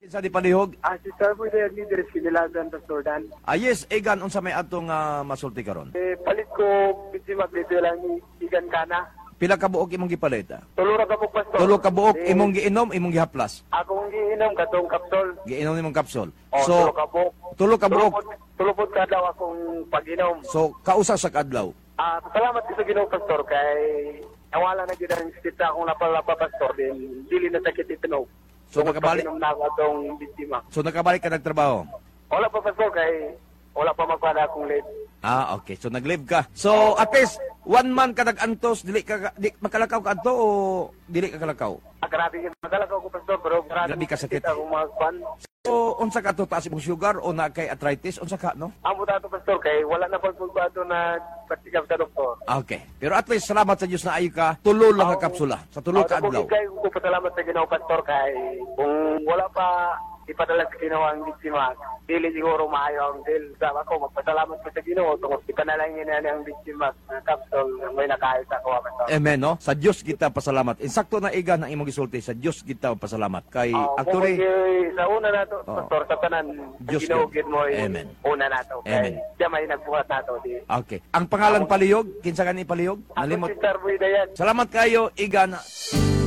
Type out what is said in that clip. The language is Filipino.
Sa di palihog. Si Sir po yung leader sinilagan Pastor Dan. Yes, Egan, unsa may atong masulti karon? Palit ko, bitsi maglito lang igan kana. Pila ka buok imong gipalita? Tulura ka po, Pastor. Tulo ka buok imong giinom, imong gihaplas. Akong giinom katong kapsol. Giinom nimong kapsul. Tulo ka buok. Tulo ka buok. Tulupod ka daw akong pag-inom. So, kausa sa kadlaw. Salamat ko sa Ginoo, Pastor, kay nawala na gid ang stita akong napalapa, Pastor, din dili na sakit itinog. So, nakabalik. Pag-inom na ako atong biktima. So, nakabalik ka nagtrabaho? Wala pa, Pastor, kay wala pa magpada akong late. Okay. So, nag-live ka. So, at least, 1 month ka nag-antos, di makalakaw ka ato o dili ka kalakaw? Grabe yun. Magalakaw ko, Pastor, pero Grabe ka sakit. akong mga kwan. So, unsa ka to, taas imong sugar o na kay arthritis? Unsa ka, no? Amo dato, Pastor, kay wala na pagpulbato na patikap sa doktor. Okay. Pero at least, salamat sa Diyos na ayo ka. Tulo lang ka kapsula. Sa tulo ka adlaw. Kay ko pasalamat sa Ginoo, Pastor, kay kung wala pa ipadala sa Ginoo ang biktima, dili siguro maayo ang deal. Sama ko, magpasalamat ko sa Ginoo tungod ipanalangin na ang biktima ng kapsul na may nakahit ako, Pastor. Amen, no? Sa Diyos kita pasalamat. Insakto na iga ng imong gisulti. Sa Diyos kita pasalamat. Kay actually, sa una nato, Pastor, sa tanan, Diyos Ginoo ko. gid mo Amen. una nato. Amen. Kay siya may nagbuhat nato. okay. Ang pangalan palihog, kinsa gani palihog? Ako Nalimot. si Sir Buidayan. Salamat kayo, iga na.